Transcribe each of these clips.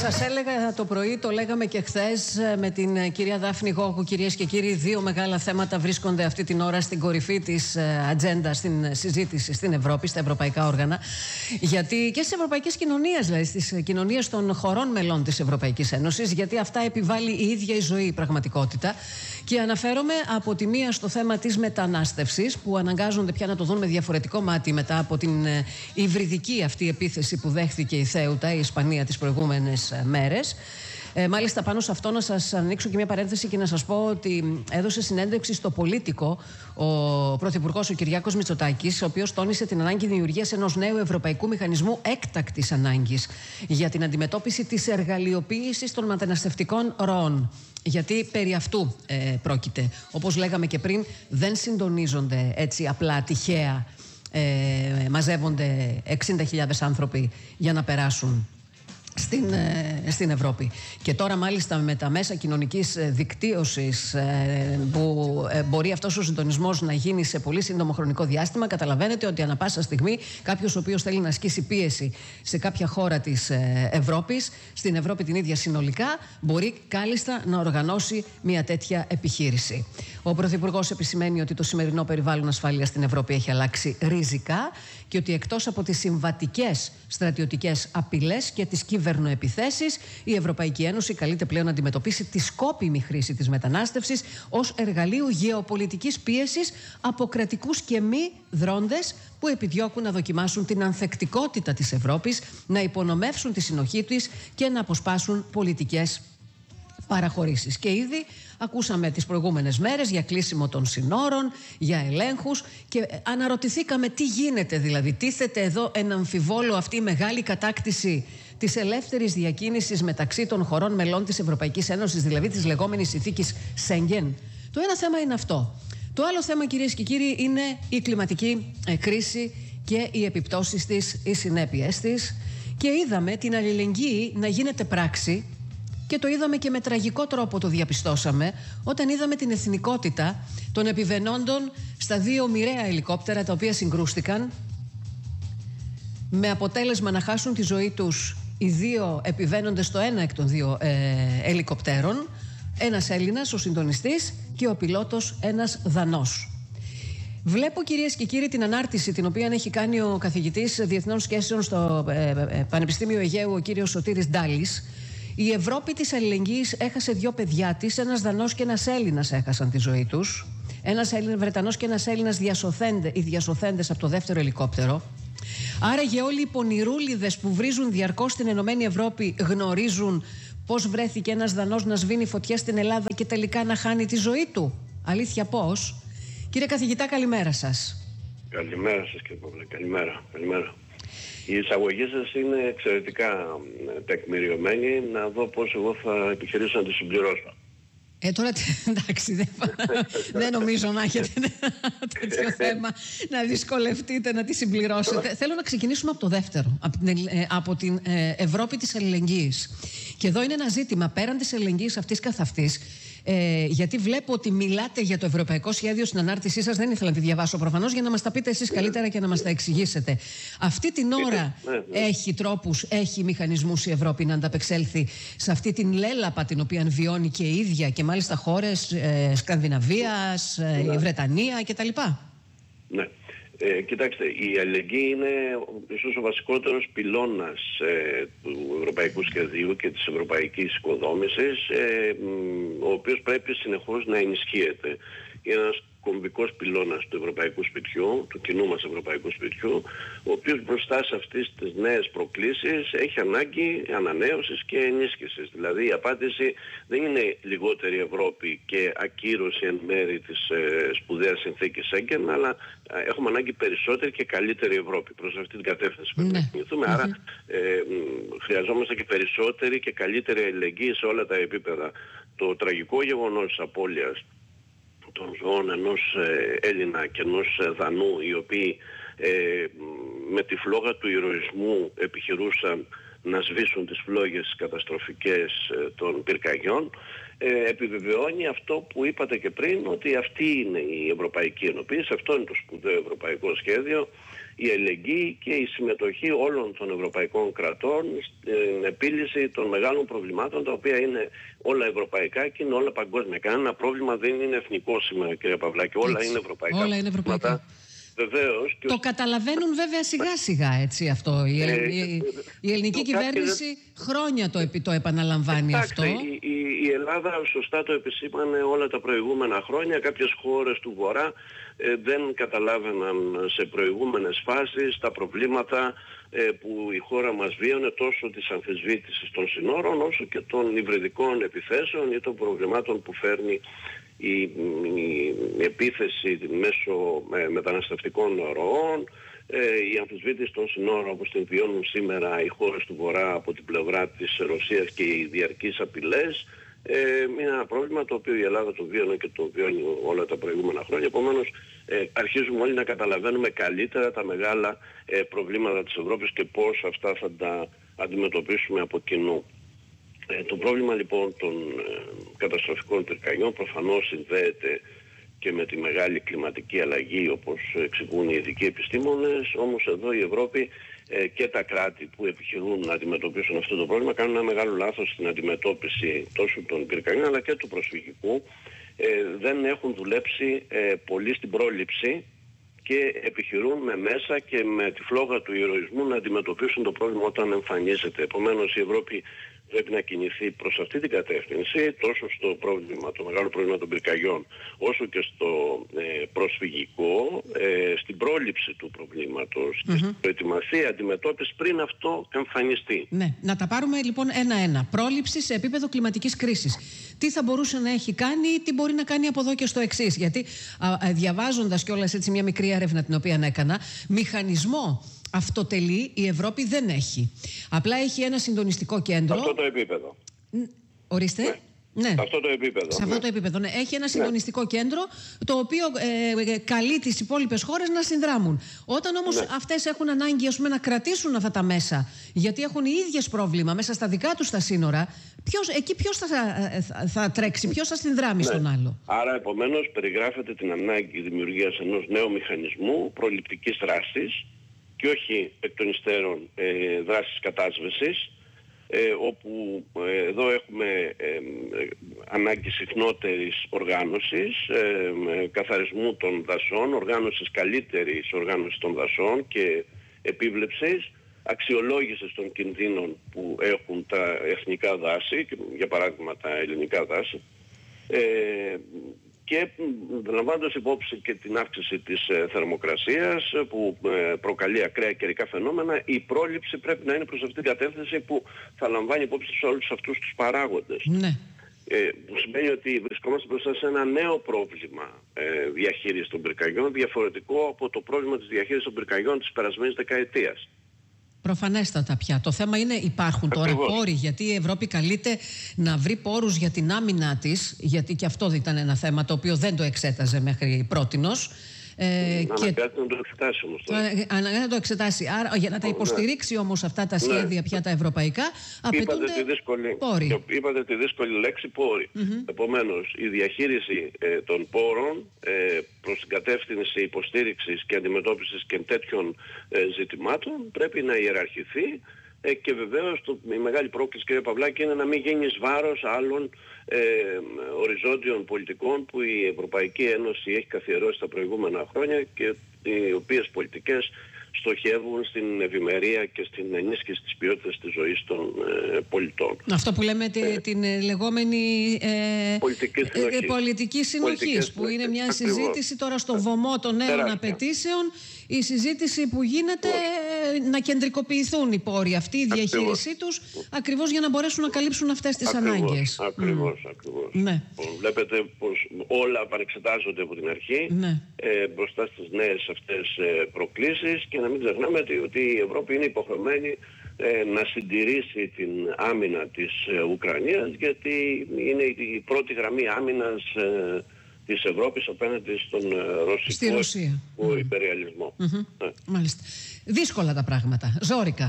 Σας έλεγα το πρωί, το λέγαμε και χθες με την κυρία Δάφνη Γόγου, κυρίες και κύριοι, δύο μεγάλα θέματα βρίσκονται αυτή την ώρα στην κορυφή της ατζέντα, στην συζήτηση στην Ευρώπη, στα ευρωπαϊκά όργανα. Γιατί και στις ευρωπαϊκές κοινωνίες, δηλαδή στις κοινωνίες των χωρών μελών της Ευρωπαϊκής Ένωσης, γιατί αυτά επιβάλλει η ίδια η ζωή, η πραγματικότητα. Και αναφέρομαι από τη μία στο θέμα της μετανάστευσης, που αναγκάζονται πια να το δουν με διαφορετικό μάτι μετά από την υβριδική αυτή επίθεση που δέχθηκε η Θέουτα, η Ισπανία, τις προηγούμενες μέρες. Μάλιστα, πάνω σε αυτό να σας ανοίξω και μια παρένθεση και να σας πω ότι έδωσε συνέντευξη στο Πολίτικο ο Πρωθυπουργός, ο Κυριάκος Μητσοτάκης, ο οποίος τόνισε την ανάγκη δημιουργίας ενός νέου ευρωπαϊκού μηχανισμού έκτακτης ανάγκης για την αντιμετώπιση της εργαλειοποίησης των μεταναστευτικών ροών. Γιατί περί αυτού πρόκειται. Όπως λέγαμε και πριν, δεν συντονίζονται έτσι απλά τυχαία, μαζεύονται 60.000 άνθρωποι για να περάσουν στην Ευρώπη. Και τώρα μάλιστα με τα μέσα κοινωνικής δικτύωσης που μπορεί αυτός ο συντονισμός να γίνει σε πολύ σύντομο χρονικό διάστημα, καταλαβαίνετε ότι ανά πάσα στιγμή κάποιος ο οποίος θέλει να ασκήσει πίεση σε κάποια χώρα της Ευρώπης, στην Ευρώπη την ίδια συνολικά, μπορεί κάλλιστα να οργανώσει μια τέτοια επιχείρηση. Ο Πρωθυπουργός επισημαίνει ότι το σημερινό περιβάλλον ασφάλειας στην Ευρώπη έχει αλλάξει ριζικά και ότι εκτός από τις συμβατικές στρατιωτικές απειλές και τις κυβερνοεπιθέσεις, η Ευρωπαϊκή Ένωση καλείται πλέον να αντιμετωπίσει τη σκόπιμη χρήση της μετανάστευσης ως εργαλείου γεωπολιτικής πίεσης από κρατικούς και μη δρόντες που επιδιώκουν να δοκιμάσουν την ανθεκτικότητα της Ευρώπης, να υπονομεύσουν τη συνοχή της και να αποσπάσουν πολιτικές παραχωρήσεις. Και ήδη ακούσαμε τις προηγούμενες μέρες για κλείσιμο των συνόρων, για ελέγχους και αναρωτηθήκαμε τι γίνεται, δηλαδή τίθεται εδώ εν αμφιβόλο αυτή η μεγάλη κατάκτηση της ελεύθερης διακίνησης μεταξύ των χωρών μελών της Ευρωπαϊκής Ένωσης, δηλαδή της λεγόμενης συνθήκης Σέγγεν. Το ένα θέμα είναι αυτό. Το άλλο θέμα, κυρίες και κύριοι, είναι η κλιματική κρίση και οι επιπτώσεις της, οι συνέπειες της. Και είδαμε την αλληλεγγύη να γίνεται πράξη. Και το είδαμε και με τραγικό τρόπο, το διαπιστώσαμε, όταν είδαμε την εθνικότητα των επιβαινόντων στα δύο μοιραία ελικόπτερα τα οποία συγκρούστηκαν, με αποτέλεσμα να χάσουν τη ζωή τους οι δύο επιβαίνοντες στο ένα εκ των δύο ελικοπτέρων, ένας Έλληνας, ο συντονιστής, και ο πιλότος, ένας Δανός. Βλέπω, κυρίες και κύριοι, την ανάρτηση την οποία έχει κάνει ο καθηγητής Διεθνών Σχέσεων στο Πανεπιστήμιο Αιγαίου, ο κύριος Σωτήρης Ντάλης. Η Ευρώπη της αλληλεγγύης έχασε δύο παιδιά της, ένας Δανός και ένας Έλληνας έχασαν τη ζωή τους. Ένας Βρετανός και ένας Έλληνας οι διασωθέντες από το δεύτερο ελικόπτερο. Άραγε όλοι οι πονηρούλιδες που βρίζουν διαρκώς την Ενωμένη Ευρώπη γνωρίζουν πώς βρέθηκε ένας Δανός να σβήνει φωτιές στην Ελλάδα και τελικά να χάνει τη ζωή του. Αλήθεια πώς? Κύριε καθηγητά, καλημέρα σας. Καλημέρα σας, κύριε Παύλα. Καλημέρα. Η εισαγωγή σας είναι εξαιρετικά τεκμηριωμένη. Να δω πώς εγώ θα επιχειρήσω να τη συμπληρώσω. Τώρα εντάξει, δεν νομίζω να έχετε τέτοιο θέμα να δυσκολευτείτε να τη συμπληρώσετε. Θέλω να ξεκινήσουμε από το δεύτερο, από την Ευρώπη της αλληλεγγύης. Και εδώ είναι ένα ζήτημα πέραν της αλληλεγγύης αυτής καθ' αυτής, γιατί βλέπω ότι μιλάτε για το ευρωπαϊκό σχέδιο στην ανάρτησή σας. Δεν ήθελα να τη διαβάσω προφανώς, για να μας τα πείτε εσείς καλύτερα και να μας τα εξηγήσετε. Αυτή την ώρα έχει τρόπους, έχει μηχανισμούς η Ευρώπη να ανταπεξέλθει σε αυτή την λέλαπα την οποία βιώνει και η ίδια, και μάλιστα χώρες Σκανδιναβίας, η Βρετανία κτλ. Ναι. Κοιτάξτε, η αλληλεγγύη είναι ίσως ο βασικότερος πυλώνας του ευρωπαϊκού σχεδίου και της ευρωπαϊκής οικοδόμησης, ο οποίος πρέπει συνεχώς να ενισχύεται. Είναι ένας κομβικός πυλώνας του ευρωπαϊκού σπιτιού, του κοινού μας ευρωπαϊκού σπιτιού, ο οποίος μπροστά σε αυτές τις νέες προκλήσεις έχει ανάγκη ανανέωσης και ενίσχυσης. Δηλαδή η απάντηση δεν είναι λιγότερη Ευρώπη και ακύρωση εν μέρη της σπουδαίας συνθήκης Σέγγεν, αλλά έχουμε ανάγκη περισσότερη και καλύτερη Ευρώπη. Προς αυτή την κατεύθυνση πρέπει να κινηθούμε. Άρα χρειαζόμαστε και περισσότερη και καλύτερη αλληλεγγύη σε όλα τα επίπεδα. Το τραγικό γεγονός της απώλειας των ζώων ενός Έλληνα και ενός Δανού, οι οποίοι με τη φλόγα του ηρωισμού επιχειρούσαν να σβήσουν τις φλόγες καταστροφικές των πυρκαγιών, επιβεβαιώνει αυτό που είπατε και πριν, ότι αυτή είναι η Ευρωπαϊκή Ενοποίηση, αυτό είναι το σπουδαίο ευρωπαϊκό σχέδιο, η αλληλεγγύη και η συμμετοχή όλων των ευρωπαϊκών κρατών στην επίλυση των μεγάλων προβλημάτων, τα οποία είναι όλα ευρωπαϊκά και είναι όλα παγκόσμια. Κανένα πρόβλημα δεν είναι εθνικό σήμερα, κύριε Παυλάκη. Όλα είναι ευρωπαϊκά. Όλα είναι ευρωπαϊκά. Βεβαίως, το καταλαβαίνουν βέβαια σιγά σιγά έτσι αυτό. Η ελληνική κυβέρνηση χρόνια το επαναλαμβάνει αυτό. Η Ελλάδα σωστά το επισήμανε όλα τα προηγούμενα χρόνια. Κάποιες χώρες του Βορρά δεν καταλάβαιναν σε προηγούμενες φάσεις τα προβλήματα που η χώρα μας βίωνε, τόσο της αμφισβήτησης των συνόρων όσο και των υβριδικών επιθέσεων ή των προβλημάτων που φέρνει η επίθεση μέσω μεταναστευτικών ροών, η αμφισβήτηση των συνόρων όπως την βιώνουν σήμερα οι χώρες του Βορρά από την πλευρά της Ρωσίας και οι διαρκείς απειλές. Είναι ένα πρόβλημα το οποίο η Ελλάδα το βίωνε και το βιώνει όλα τα προηγούμενα χρόνια. Επομένως αρχίζουμε όλοι να καταλαβαίνουμε καλύτερα τα μεγάλα προβλήματα της Ευρώπης και πώς αυτά θα τα αντιμετωπίσουμε από κοινού. Το πρόβλημα λοιπόν των καταστροφικών πυρκαγιών προφανώς συνδέεται και με τη μεγάλη κλιματική αλλαγή, όπως εξηγούν οι ειδικοί επιστήμονες. Όμως εδώ η Ευρώπη και τα κράτη που επιχειρούν να αντιμετωπίσουν αυτό το πρόβλημα κάνουν ένα μεγάλο λάθος στην αντιμετώπιση τόσο των πυρκαγιών αλλά και του προσφυγικού. Δεν έχουν δουλέψει πολύ στην πρόληψη και επιχειρούν με μέσα και με τη φλόγα του ηρωισμού να αντιμετωπίσουν το πρόβλημα όταν εμφανίζεται. Επομένως η Ευρώπη πρέπει να κινηθεί προς αυτή την κατεύθυνση, τόσο στο πρόβλημα, το μεγάλο πρόβλημα των πυρκαγιών, όσο και στο προσφυγικό, στην πρόληψη του προβλήματος και στην προετοιμασία αντιμετώπιση πριν αυτό εμφανιστεί. Ναι, να τα πάρουμε λοιπόν ένα-ένα. Πρόληψη σε επίπεδο κλιματικής κρίσης. Τι θα μπορούσε να έχει κάνει, τι μπορεί να κάνει από εδώ και στο εξής. Γιατί διαβάζοντας κιόλας έτσι μια μικρή έρευνα την οποία έκανα, μηχανισμό αυτοτελή η Ευρώπη δεν έχει. Απλά έχει ένα συντονιστικό κέντρο. Σε αυτό το επίπεδο. Ορίστε. Ναι. Ναι. Σε αυτό το επίπεδο. Σε αυτό το επίπεδο, ναι. Έχει ένα συντονιστικό κέντρο το οποίο καλεί τις υπόλοιπες χώρες να συνδράμουν. Όταν όμως αυτές έχουν ανάγκη να κρατήσουν αυτά τα μέσα, γιατί έχουν οι ίδιες πρόβλημα μέσα στα δικά τους τα σύνορα, ποιος θα τρέξει, ποιος θα συνδράμει στον άλλο. Άρα επομένως περιγράφεται την ανάγκη δημιουργίας ενός νέου μηχανισμού προληπτικής δράσης και όχι εκ των υστέρων δράσης κατάσβεσης, όπου εδώ έχουμε ανάγκη συχνότερης οργάνωσης, καθαρισμού των δασών, οργάνωσης καλύτερης οργάνωσης των δασών και επίβλεψης, αξιολόγησης των κινδύνων που έχουν τα εθνικά δάση, για παράδειγμα τα ελληνικά δάση, και λαμβάνοντας υπόψη και την αύξηση της θερμοκρασίας που προκαλεί ακραία καιρικά φαινόμενα, η πρόληψη πρέπει να είναι προς αυτήν την κατεύθυνση που θα λαμβάνει υπόψη σε όλους αυτούς τους παράγοντες. Ναι. Που σημαίνει ότι βρισκόμαστε μπροστά σε ένα νέο πρόβλημα διαχείρισης των πυρκαγιών, διαφορετικό από το πρόβλημα της διαχείρισης των πυρκαγιών της περασμένης δεκαετίας. Προφανέστατα πια. Το θέμα είναι υπάρχουν τώρα πόροι, γιατί η Ευρώπη καλείται να βρει πόρους για την άμυνά της, γιατί και αυτό ήταν ένα θέμα το οποίο δεν το εξέταζε μέχρι πρότινος. Αναγκάζεται να το εξετάσει όμως τώρα. Αναγκάζεται να το εξετάσει. Άρα για να τα υποστηρίξει όμως αυτά τα σχέδια πια τα ευρωπαϊκά, απαιτούνται πόροι. Είπατε τη δύσκολη λέξη πόροι. Επομένως, η διαχείριση των πόρων προς την κατεύθυνση υποστήριξης και αντιμετώπισης και τέτοιων ζητημάτων πρέπει να ιεραρχηθεί. Και βεβαίως η μεγάλη πρόκληση, κύριε Παυλάκη, είναι να μην γίνει εις βάρος άλλων οριζόντιων πολιτικών που η Ευρωπαϊκή Ένωση έχει καθιερώσει τα προηγούμενα χρόνια και οι οποίες πολιτικές στοχεύουν στην ευημερία και στην ενίσχυση της ποιότητας της ζωής των πολιτών. Αυτό που λέμε την λεγόμενη πολιτική συνοχής, που είναι μια συζήτηση τώρα στο βωμό των νέων απαιτήσεων, η συζήτηση που γίνεται να κεντρικοποιηθούν οι πόροι αυτοί, η διαχείρισή τους, ακριβώς για να μπορέσουν να καλύψουν αυτές τις ανάγκες. Ακριβώς. Ναι. Βλέπετε πως όλα παρεξετάζονται από την αρχή μπροστά στις νέες αυτές προκλήσεις και να μην ξεχνάμε ότι η Ευρώπη είναι υποχρεωμένη να συντηρήσει την άμυνα της Ουκρανίας, γιατί είναι η πρώτη γραμμή άμυνας της Ευρώπης απέναντι στον ρωσικό υπεριαλισμό. Μάλιστα. Δύσκολα τα πράγματα. Ζόρικα.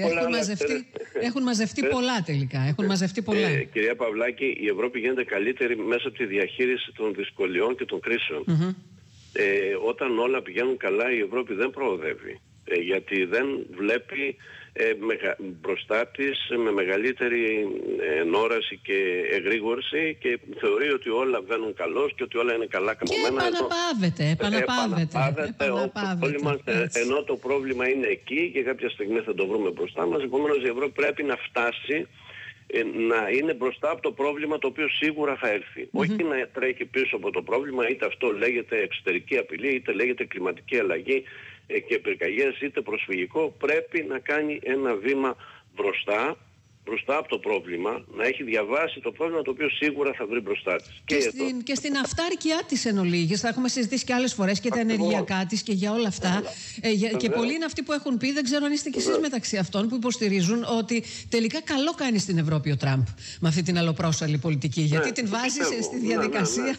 Έχουν μαζευτεί πολλά τελικά. Έχουν μαζευτεί πολλά. Κυρία Παυλάκη, η Ευρώπη γίνεται καλύτερη μέσα από τη διαχείριση των δυσκολιών και των κρίσεων. Όταν όλα πηγαίνουν καλά, η Ευρώπη δεν προοδεύει. γιατί δεν βλέπει μπροστά της με μεγαλύτερη ενόραση και εγρήγορση και θεωρεί ότι όλα βγαίνουν καλώς και ότι όλα είναι καλά καμωμένα. Και επαναπαύεται. Ενώ το πρόβλημα είναι εκεί και κάποια στιγμή θα το βρούμε μπροστά μας. Επομένως η Ευρώπη πρέπει να φτάσει να είναι μπροστά από το πρόβλημα το οποίο σίγουρα θα έρθει. Όχι να τρέχει πίσω από το πρόβλημα, είτε αυτό λέγεται εξωτερική απειλή, είτε λέγεται κλιματική αλλαγή και πυρκαγιές, είτε προσφυγικό. Πρέπει να κάνει ένα βήμα μπροστά από το πρόβλημα, να έχει διαβάσει το πρόβλημα το οποίο σίγουρα θα βρει μπροστά της. Και στην αυτάρκειά της εν ολίγης, θα έχουμε συζητήσει και άλλες φορές και τα ενεργειακά της και για όλα αυτά. Και πολλοί είναι αυτοί που έχουν πει, δεν ξέρω αν είστε κι εσείς μεταξύ αυτών, που υποστηρίζουν ότι τελικά καλό κάνει στην Ευρώπη ο Τραμπ με αυτή την αλλοπρόσαλη πολιτική. Γιατί την βάζει στη διαδικασία,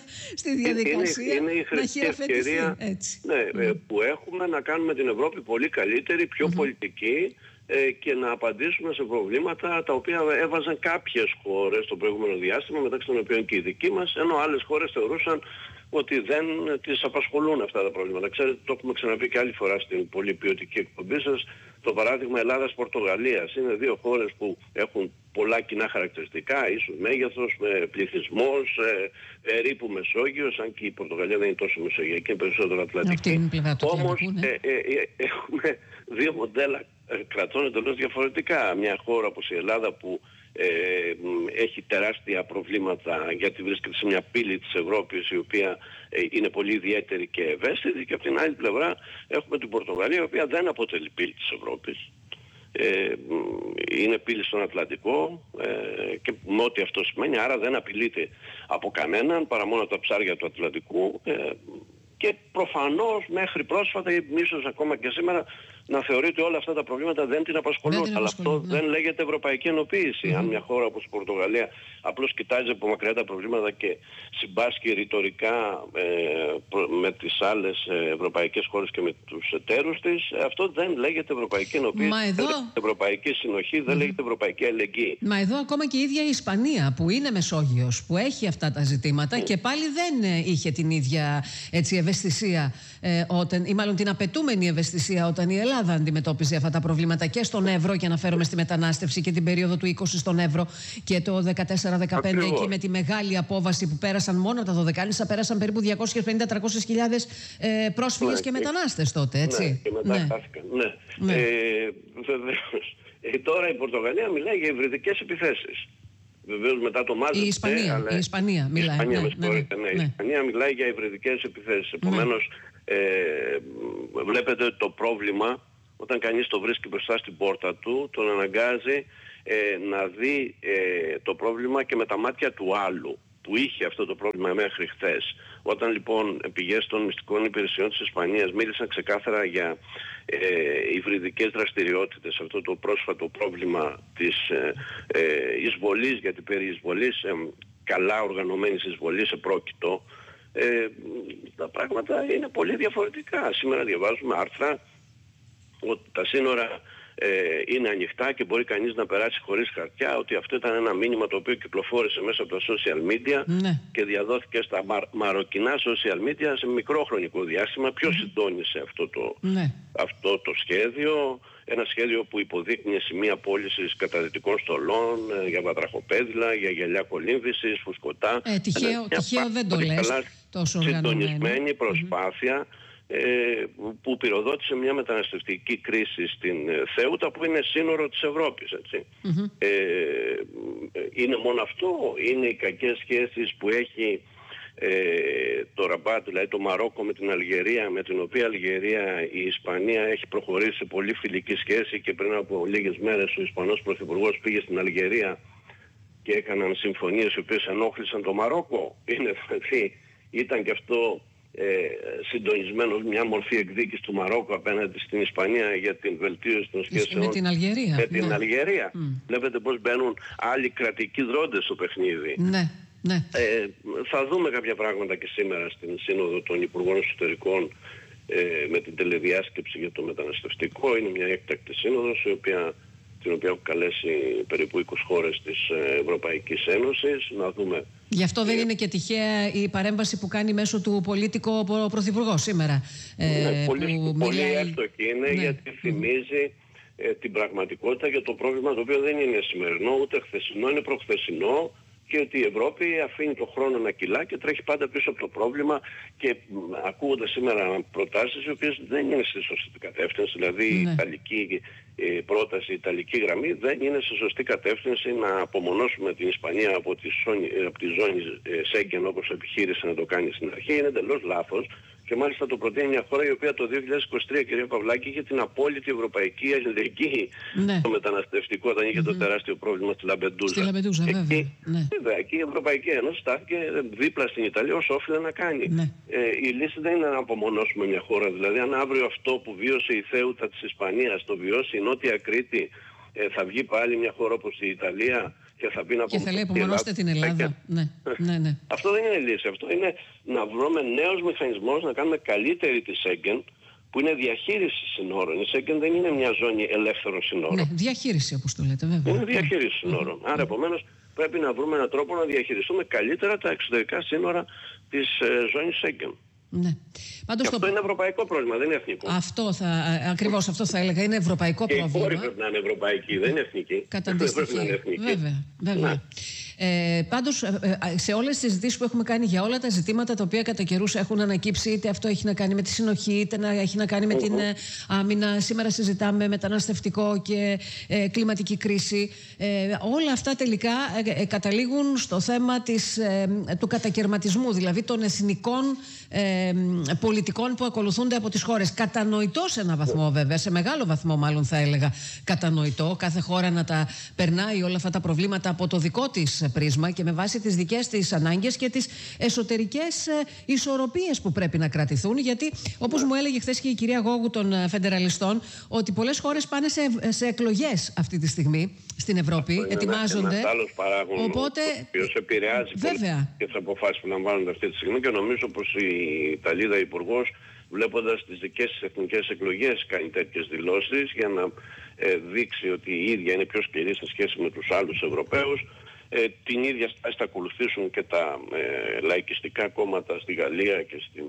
να χειραφετηθεί έτσι. Που έχουμε να κάνουμε την Ευρώπη πολύ καλύτερη, πιο πολιτική, και να απαντήσουμε σε προβλήματα τα οποία έβαζαν κάποιες χώρες το προηγούμενο διάστημα, μεταξύ των οποίων και οι δικοί μας, ενώ άλλες χώρες θεωρούσαν ότι δεν τις απασχολούν αυτά τα προβλήματα. Ξέρετε, το έχουμε ξαναπεί και άλλη φορά στην πολύ ποιοτική εκπομπή σας, το παράδειγμα Ελλάδας-Πορτογαλίας. Είναι δύο χώρες που έχουν πολλά κοινά χαρακτηριστικά, ίσως μέγεθος, πληθυσμός, περίπου Μεσόγειος, αν και η Πορτογαλία δεν είναι τόσο μεσογειακή, είναι περισσότερο Ατλαντική. Όμως έχουμε δύο μοντέλα κρατών εντελώς διαφορετικά. Μια χώρα όπως η Ελλάδα που έχει τεράστια προβλήματα γιατί βρίσκεται σε μια πύλη της Ευρώπης η οποία είναι πολύ ιδιαίτερη και ευαίσθητη, και από την άλλη πλευρά έχουμε την Πορτογαλία η οποία δεν αποτελεί πύλη της Ευρώπης. Είναι πύλη στον Ατλαντικό και με ό,τι αυτό σημαίνει, άρα δεν απειλείται από κανέναν παρά μόνο από τα ψάρια του Ατλαντικού, και προφανώς μέχρι πρόσφατα ή ίσως ακόμα και σήμερα να θεωρεί ότι όλα αυτά τα προβλήματα δεν την απασχολούν. Αλλά αυτό δεν λέγεται ευρωπαϊκή ενοποίηση. Αν μια χώρα όπως η Πορτογαλία απλώς κοιτάζει από μακριά τα προβλήματα και συμπάσχει ρητορικά με τις άλλες ευρωπαϊκές χώρες και με τους εταίρους της, αυτό δεν λέγεται ευρωπαϊκή ενοποίηση, δεν λέγεται ευρωπαϊκή συνοχή, δεν λέγεται ευρωπαϊκή αλληλεγγύη. Μα εδώ ακόμα και η ίδια η Ισπανία που είναι Μεσόγειος, που έχει αυτά τα ζητήματα και πάλι δεν είχε την ίδια ευαισθησία ή μάλλον την απαιτούμενη ευαισθησία όταν η Ελλάδα αντιμετώπιζε αυτά τα προβλήματα και στον Εύρο, και αναφέρομαι στη μετανάστευση και την περίοδο του 20 στον Εύρο και το 14-15 εκεί με τη μεγάλη απόβαση που πέρασαν μόνο τα 12 πέρασαν περίπου 250-300 χιλιάδες πρόσφυγες και μετανάστες τότε, έτσι. Ναι, και μετά χάθηκαν. Βεβαίως. Τώρα η Πορτογαλία μιλάει για υβριδικές επιθέσεις. Βεβαίως μετά το μάζεψε. Η Ισπανία μιλάει. Η Ισπανία μιλάει για υβριδικές επιθέσεις. Επομένως, βλέπετε το πρόβλημα όταν κανείς το βρίσκει μπροστά στην πόρτα του, τον αναγκάζει να δει το πρόβλημα και με τα μάτια του άλλου που είχε αυτό το πρόβλημα μέχρι χθες. Όταν λοιπόν πηγές των μυστικών υπηρεσιών της Ισπανίας μίλησαν ξεκάθαρα για υβριδικές δραστηριότητες, αυτό το πρόσφατο πρόβλημα της εισβολής, γιατί περί εισβολής, καλά οργανωμένης εισβολής επρόκειτο, τα πράγματα είναι πολύ διαφορετικά. Σήμερα διαβάζουμε άρθρα ότι τα σύνορα είναι ανοιχτά και μπορεί κανείς να περάσει χωρίς χαρτιά, ότι αυτό ήταν ένα μήνυμα το οποίο κυκλοφόρησε μέσα από τα social media και διαδόθηκε στα μαροκινά social media σε μικρό χρονικό διάστημα. Ποιος συντόνισε αυτό το σχέδιο? Ένα σχέδιο που υποδείκνυε σημεία πώλησης καταδυτικών στολών, για βατραχοπέδιλα, για γυαλιά κολύμβησης, φουσκωτά. Τυχαίο δεν το λες. Συντονισμένη προσπάθεια που πυροδότησε μια μεταναστευτική κρίση στην Θέουτα, που είναι σύνορο της Ευρώπης, έτσι. Είναι μόνο αυτό? Είναι οι κακές σχέσεις που έχει το Ραμπάτ, δηλαδή το Μαρόκο με την Αλγερία, με την οποία Αλγερία η Ισπανία έχει προχωρήσει σε πολύ φιλική σχέση, και πριν από λίγες μέρες ο Ισπανός Πρωθυπουργός πήγε στην Αλγερία και έκαναν συμφωνίες οι οποίες ενόχλησαν το Μαρόκο? Ήταν και αυτό συντονισμένο, μια μορφή εκδίκηση του Μαρόκου απέναντι στην Ισπανία για την βελτίωση των σχέσεων με την Αλγερία. Βλέπετε πώς μπαίνουν άλλοι κρατικοί δρόντες στο παιχνίδι. Θα δούμε κάποια πράγματα και σήμερα στην Σύνοδο των Υπουργών Εσωτερικών με την τελεδιάσκεψη για το μεταναστευτικό. Είναι μια έκτακτη σύνοδος η οποία την οποία έχουν καλέσει περίπου 20 χώρες της Ευρωπαϊκής Ένωσης. Να δούμε. Γι' αυτό δεν είναι και τυχαία η παρέμβαση που κάνει μέσω του πολίτικο ο Πρωθυπουργός σήμερα. Πολύ εύστοχη είναι, γιατί θυμίζει την πραγματικότητα για το πρόβλημα το οποίο δεν είναι σημερινό, ούτε χθεσινό, είναι προχθεσινό, και ότι η Ευρώπη αφήνει το χρόνο να κυλά και τρέχει πάντα πίσω από το πρόβλημα, και ακούγονται σήμερα προτάσεις οι οποίες δεν είναι στη σωστή κατεύθυνση. Δηλαδή η ιταλική πρόταση, η ιταλική γραμμή δεν είναι στη σωστή κατεύθυνση, να απομονώσουμε την Ισπανία από τη ζώνη Σέγγεν όπως επιχείρησε να το κάνει στην αρχή. Είναι εντελώς λάθος. Και μάλιστα το προτείνει μια χώρα η οποία το 2023, κυρία Παυλάκη, είχε την απόλυτη ευρωπαϊκή αλληλεγγύη στο μεταναστευτικό, όταν είχε το τεράστιο πρόβλημα στη Λαμπεντούζα. Στη Λαμπεντούζα, βέβαια. Εκεί η Ευρωπαϊκή Ένωση στάθηκε δίπλα στην Ιταλία όσο όφιλε να κάνει. Η λύση δεν είναι να απομονώσουμε μια χώρα. Δηλαδή, αν αύριο αυτό που βίωσε η Θέουτα της Ισπανίας το βιώσει η Νότια Κρήτη, θα βγει πάλι μια χώρα όπως η Ιταλία και θα πει να και θα λέει απομονώστε την Ελλάδα. Ναι. Αυτό δεν είναι λύση. Αυτό είναι να βρούμε νέους μηχανισμούς, να κάνουμε καλύτερη τη Σέγγεν, που είναι διαχείριση συνόρων. Η Σέγγεν δεν είναι μια ζώνη ελεύθερων συνόρων. Ναι, διαχείριση όπως το λέτε, βέβαια. Είναι διαχείριση συνόρων. Άρα επομένως πρέπει να βρούμε έναν τρόπο να διαχειριστούμε καλύτερα τα εξωτερικά σύνορα της ζώνης Σέγγεν. Ναι. Πάντως αυτό είναι ευρωπαϊκό πρόβλημα, δεν είναι εθνικό. Ακριβώς αυτό θα έλεγα. Είναι ευρωπαϊκό πρόβλημα. Και η πόρη πρέπει να είναι ευρωπαϊκή, δεν είναι εθνική. Κατά αντίστοιχη. Βέβαια. Πάντως, σε όλες τις συζητήσεις που έχουμε κάνει για όλα τα ζητήματα τα οποία κατά καιρούς έχουν ανακύψει, είτε αυτό έχει να κάνει με τη συνοχή, είτε έχει να κάνει με την άμυνα, σήμερα συζητάμε μεταναστευτικό και κλιματική κρίση, όλα αυτά τελικά καταλήγουν στο θέμα του κατακερματισμού, δηλαδή των εθνικών πολιτικών που ακολουθούνται από τις χώρες. Κατανοητό σε ένα βαθμό, βέβαια, σε μεγάλο βαθμό μάλλον θα έλεγα κατανοητό, κάθε χώρα να τα περνάει όλα αυτά τα προβλήματα από το δικό της πρίσμα και με βάση τις δικές της ανάγκες και τις εσωτερικές ισορροπίες που πρέπει να κρατηθούν, γιατί όπως μου έλεγε χθες και η κυρία Γόγου των Φεντεραλιστών, ότι πολλές χώρες πάνε σε εκλογές αυτή τη στιγμή στην Ευρώπη, αυτό ετοιμάζονται. Είναι ένας άλλος παράγων, οπότε, ο οποίος επηρεάζει και τις αποφάσεις που λαμβάνονται αυτή τη στιγμή, και νομίζω πως η Ιταλίδα Υπουργός, βλέποντας τις δικές της εθνικές εκλογές, κάνει τέτοιες δηλώσεις για να δείξει ότι η ίδια είναι πιο σκληρή σε σχέση με τους άλλους Ευρωπαίους. Την ίδια στάση θα ακολουθήσουν και τα λαϊκιστικά κόμματα στη Γαλλία και στην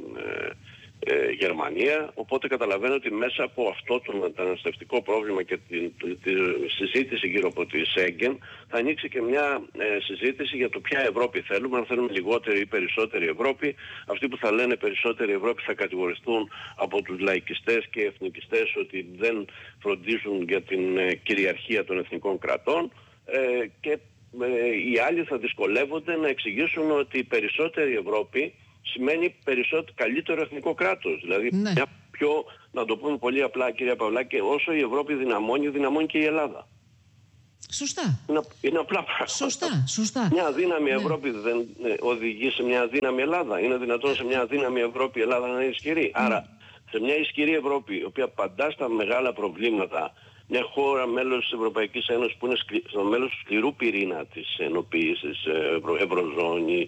Γερμανία. Οπότε καταλαβαίνω ότι μέσα από αυτό το μεταναστευτικό πρόβλημα και τη συζήτηση γύρω από τη Σέγγεν θα ανοίξει και μια συζήτηση για το ποια Ευρώπη θέλουμε, αν θέλουμε λιγότερη ή περισσότερη Ευρώπη. Αυτοί που θα λένε περισσότερη Ευρώπη θα κατηγορηθούν από τους λαϊκιστές και εθνικιστές ότι δεν φροντίζουν για την κυριαρχία των εθνικών κρατών, και οι άλλοι θα δυσκολεύονται να εξηγήσουν ότι η περισσότερη Ευρώπη σημαίνει καλύτερο εθνικό κράτος. Δηλαδή, μια πιο, να το πούμε πολύ απλά, κυρία Παυλάκη, όσο η Ευρώπη δυναμώνει και η Ελλάδα. Σωστά. Είναι απλά πράγματα. Σωστά. Μια αδύναμη Ευρώπη δεν οδηγεί σε μια αδύναμη Ελλάδα. Είναι δυνατόν σε μια αδύναμη Ευρώπη η Ελλάδα να είναι ισχυρή? Άρα, σε μια ισχυρή Ευρώπη, η οποία παντά στα μεγάλα προβλήματα, μια χώρα μέλος της Ευρωπαϊκής Ένωσης που είναι στο μέλος του σκληρού πυρήνα της ενοποίησης, Ευρωζώνη,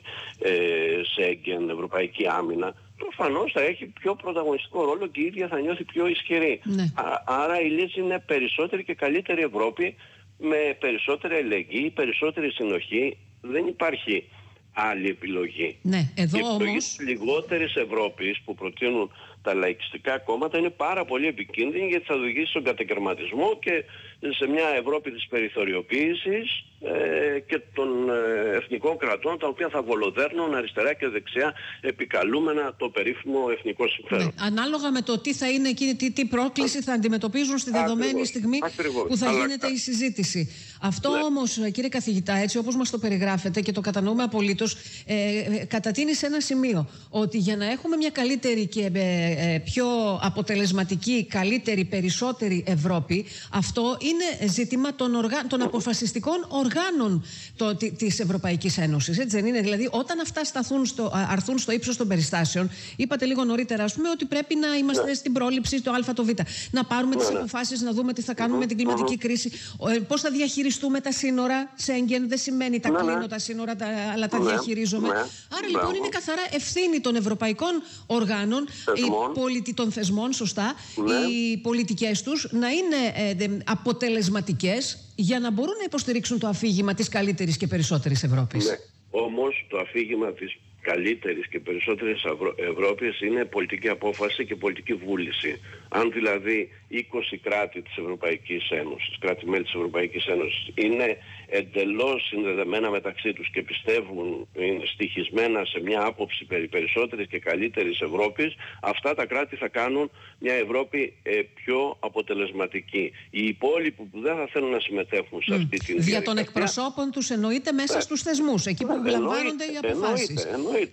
Σέγγεν, Ευρωπαϊκή Άμυνα, προφανώς θα έχει πιο πρωταγωνιστικό ρόλο και η ίδια θα νιώθει πιο ισχυρή. Άρα η λύση είναι περισσότερη και καλύτερη Ευρώπη, με περισσότερη αλληλεγγύη, περισσότερη συνοχή. Δεν υπάρχει άλλη επιλογή. Η επιλογή της λιγότερης Ευρώπης που προτείνουν τα λαϊκιστικά κόμματα είναι πάρα πολύ επικίνδυνη, γιατί θα οδηγήσει στον κατακερματισμό και σε μια Ευρώπη της περιθωριοποίησης και των εθνικών κρατών, τα οποία θα βολοδέρνουν αριστερά και δεξιά, επικαλούμενα το περίφημο εθνικό συμφέρον. Ανάλογα με το τι θα είναι εκείνη, τι πρόκληση θα αντιμετωπίζουν στη δεδομένη στιγμή που θα γίνεται η συζήτηση. Αυτό όμως, κύριε καθηγητά, έτσι όπως μας το περιγράφετε και το κατανοούμε απολύτως, κατατείνει σε ένα σημείο ότι για να έχουμε μια καλύτερη και πιο αποτελεσματική, καλύτερη, περισσότερη Ευρώπη, αυτό είναι ζήτημα των αποφασιστικών οργάνων της Ευρωπαϊκής Ένωσης. Έτσι δεν είναι? Δηλαδή, όταν αυτά αρθούν στο ύψος των περιστάσεων, είπατε λίγο νωρίτερα, ας πούμε, ότι πρέπει να είμαστε στην πρόληψη, το Α, το Β. Να πάρουμε τις αποφάσεις, να δούμε τι θα κάνουμε με την κλιματική κρίση, πώς θα διαχειριστούμε τα σύνορα. Σέγγεν δεν σημαίνει τα κλείνω τα σύνορα, αλλά τα διαχειρίζομαι. Άρα λοιπόν είναι καθαρά ευθύνη των ευρωπαϊκών οργάνων των θεσμών, σωστά, οι πολιτικές τους να είναι αποτελεσματικές για να μπορούν να υποστηρίξουν το αφήγημα της καλύτερης και περισσότερης Ευρώπης. Ναι. Όμως το αφήγημα της καλύτερης και περισσότερης Ευρώπης είναι πολιτική απόφαση και πολιτική βούληση. Αν δηλαδή 20 κράτη της Ευρωπαϊκής Ένωσης, κράτη-μέλη της Ευρωπαϊκής Ένωσης είναι εντελώς συνδεδεμένα μεταξύ τους και πιστεύουν, είναι στοιχισμένα σε μια άποψη περί περισσότερης και καλύτερης Ευρώπης, αυτά τα κράτη θα κάνουν μια Ευρώπη πιο αποτελεσματική. Οι υπόλοιποι που δεν θα θέλουν να συμμετέχουν σε αυτή την διαδικασία... Δια των εκπροσώπων τους εννοείται μέσα στους θεσμούς, εκεί που λαμβάνονται οι αποφάσεις.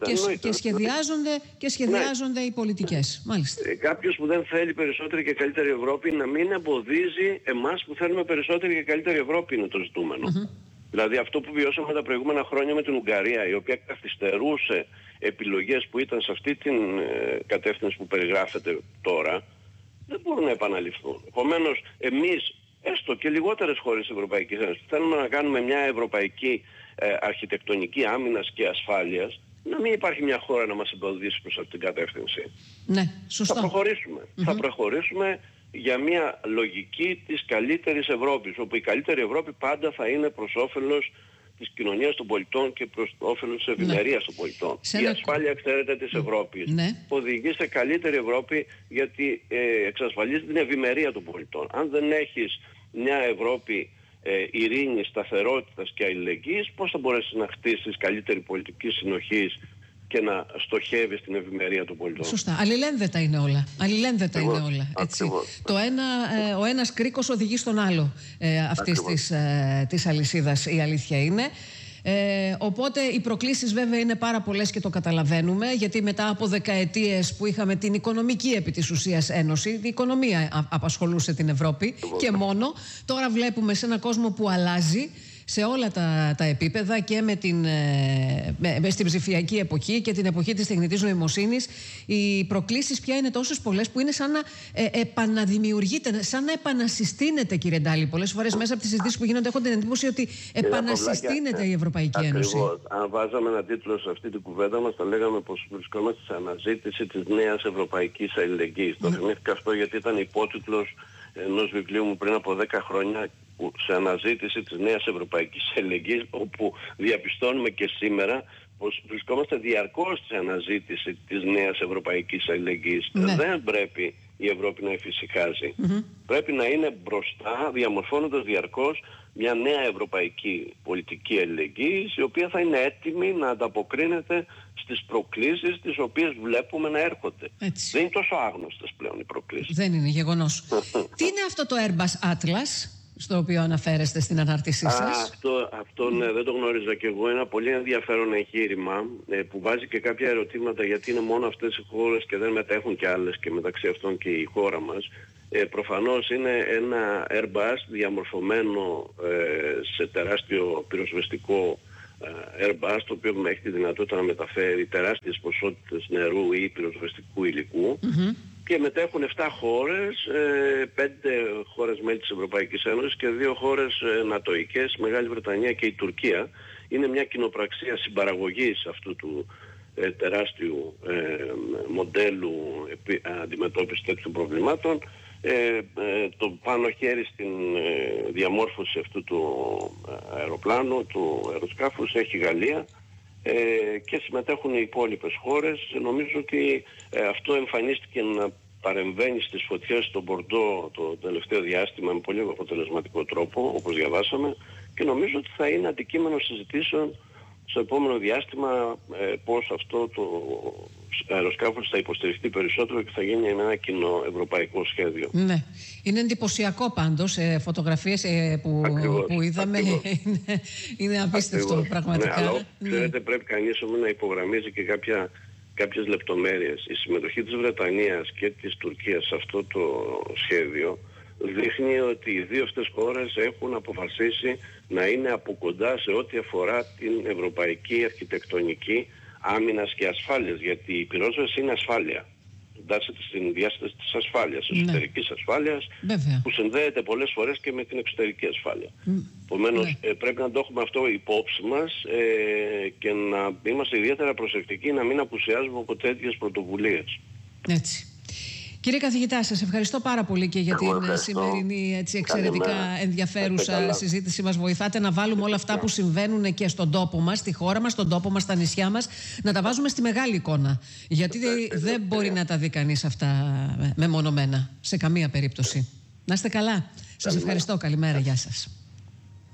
Και σχεδιάζονται οι πολιτικές. Μάλιστα. Κάποιος που δεν θέλει περισσότερη και καλύτερη Ευρώπη να μην εμποδίζει εμάς που θέλουμε περισσότερη και καλύτερη Ευρώπη, είναι το ζητούμενο. Δηλαδή αυτό που βιώσαμε τα προηγούμενα χρόνια με την Ουγγαρία, η οποία καθυστερούσε επιλογές που ήταν σε αυτή την κατεύθυνση που περιγράφεται τώρα, δεν μπορούν να επαναληφθούν. Επομένως, εμείς, έστω και λιγότερες χώρες της Ευρωπαϊκής Ένωσης, θέλουμε να κάνουμε μια ευρωπαϊκή αρχιτεκτονική άμυνας και ασφάλειας, να μην υπάρχει μια χώρα να μας εμποδίσει προς αυτή την κατεύθυνση. Ναι, σωστό. Θα προχωρήσουμε. Θα προχωρήσουμε για μια λογική της καλύτερης Ευρώπης, όπου η καλύτερη Ευρώπη πάντα θα είναι προς όφελος της κοινωνίας των πολιτών και προς όφελος της ευημερίας των πολιτών. Η ασφάλεια, ξέρετε, της Ευρώπης οδηγεί σε καλύτερη Ευρώπη, γιατί εξασφαλίζει την ευημερία των πολιτών. Αν δεν έχεις μια Ευρώπη ειρήνης, σταθερότητας και αλληλεγγύης, πώς θα μπορέσεις να χτίσεις καλύτερη πολιτική συνοχής και να στοχεύει στην ευημερία των πολιτών? Σωστά. Αλληλένδετα είναι όλα. Έτσι. Ο ένας κρίκος οδηγεί στον άλλο αυτής της αλυσίδας, η αλήθεια είναι. Οπότε οι προκλήσεις βέβαια είναι πάρα πολλές και το καταλαβαίνουμε, γιατί μετά από δεκαετίες που είχαμε την οικονομική επί της ουσίας ένωση, η οικονομία απασχολούσε την Ευρώπη και μόνο, τώρα βλέπουμε σε έναν κόσμο που αλλάζει σε όλα τα επίπεδα και στην ψηφιακή εποχή και την εποχή της τεχνητής νοημοσύνης, οι προκλήσεις πια είναι τόσες πολλές που είναι σαν να επαναδημιουργείται, σαν να επανασυστήνεται, κύριε Ντάλη. Πολλές φορές μέσα από τις συζητήσεις που γίνονται έχω την εντύπωση ότι επανασυστήνεται η Ευρωπαϊκή Ένωση. Αν βάζαμε ένα τίτλο σε αυτή την κουβέντα μας, θα λέγαμε πως βρισκόμαστε σε αναζήτηση της νέας ευρωπαϊκής αλληλεγγύης. Το θυμήθηκα αυτό γιατί ήταν υπότιτλος ενός βιβλίου μου πριν από 10 χρόνια, σε αναζήτηση της νέας ευρωπαϊκής αλληλεγγύης, όπου διαπιστώνουμε και σήμερα πως βρισκόμαστε διαρκώς σε αναζήτηση της νέας ευρωπαϊκής αλληλεγγύης. Δεν πρέπει η Ευρώπη να εφησυχάζει. Πρέπει να είναι μπροστά, διαμορφώνοντας διαρκώς μια νέα ευρωπαϊκή πολιτική αλληλεγγύης, η οποία θα είναι έτοιμη να ανταποκρίνεται στις προκλήσεις τις οποίες βλέπουμε να έρχονται. Έτσι. Δεν είναι τόσο άγνωστες πλέον οι προκλήσεις. Δεν είναι γεγονός. Τι είναι αυτό το Airbus Atlas στο οποίο αναφέρεστε στην ανάρτησή σας? Αυτό ναι, δεν το γνώριζα κι εγώ. Είναι ένα πολύ ενδιαφέρον εγχείρημα που βάζει και κάποια ερωτήματα, γιατί είναι μόνο αυτές οι χώρες και δεν μετέχουν κι άλλες, και μεταξύ αυτών και η χώρα μας. Προφανώς είναι ένα Airbus διαμορφωμένο σε τεράστιο πυροσβεστικό Airbus, το οποίο έχει τη δυνατότητα να μεταφέρει τεράστιες ποσότητες νερού ή πυροσβεστικού υλικού. Και μετέχουν 7 χώρες, 5 χώρες μέλη της Ευρωπαϊκής Ένωσης και 2 χώρες νατοικές, Μεγάλη Βρετανία και η Τουρκία. Είναι μια κοινοπραξία συμπαραγωγής αυτού του τεράστιου μοντέλου αντιμετώπισης τέτοιων προβλημάτων. Το πάνω χέρι στην διαμόρφωση αυτού του αεροπλάνου, του αεροσκάφους, έχει η Γαλλία. Και συμμετέχουν οι υπόλοιπες χώρες. Νομίζω ότι αυτό εμφανίστηκε να παρεμβαίνει στις φωτιές στο Μπορντό το τελευταίο διάστημα με πολύ αποτελεσματικό τρόπο, όπως διαβάσαμε, και νομίζω ότι θα είναι αντικείμενο συζητήσεων στο επόμενο διάστημα πώς αυτό το αεροσκάφος θα υποστηριχθεί περισσότερο και θα γίνει ένα κοινό ευρωπαϊκό σχέδιο. Ναι. Είναι εντυπωσιακό πάντως, φωτογραφίες που είδαμε. Είναι απίστευτο πραγματικά. Ναι, αλλά ξέρετε, πρέπει κανείς όμως να υπογραμμίζει και κάποιες λεπτομέρειες. Η συμμετοχή της Βρετανίας και της Τουρκίας σε αυτό το σχέδιο δείχνει ότι οι δύο αυτές χώρες έχουν αποφασίσει να είναι από κοντά σε ό,τι αφορά την ευρωπαϊκή αρχιτεκτονική άμυνας και ασφάλειας, γιατί η πυρόσβεση είναι ασφάλεια. Εντάσσεται στην διάσταση της ασφάλειας, της εσωτερικής ασφάλειας, που συνδέεται πολλές φορές και με την εξωτερική ασφάλεια. Επομένως, πρέπει να το έχουμε αυτό υπόψη μας και να είμαστε ιδιαίτερα προσεκτικοί να μην απουσιάζουμε από τέτοιες πρωτοβουλίες. Έτσι. Κύριε καθηγητά, σας ευχαριστώ πάρα πολύ και για την σημερινή εξαιρετικά ενδιαφέρουσα συζήτηση. Μας βοηθάτε να βάλουμε όλα αυτά που συμβαίνουν και στον τόπο μας, στη χώρα μας, στον τόπο μας, στα νησιά μας, να τα βάζουμε στη μεγάλη εικόνα. Γιατί δεν μπορεί να τα δει κανείς αυτά μεμονωμένα, σε καμία περίπτωση. Να είστε καλά. Σας ευχαριστώ. Καλημέρα. Γεια σας.